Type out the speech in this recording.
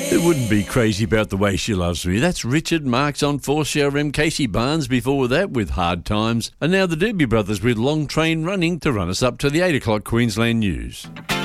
It wouldn't be crazy about the way she loves me. That's Richard Marx on 4CRM. Casey Barnes before that with Hard Times. And now the Doobie Brothers with Long Train Running to run us up to the 8 o'clock Queensland News.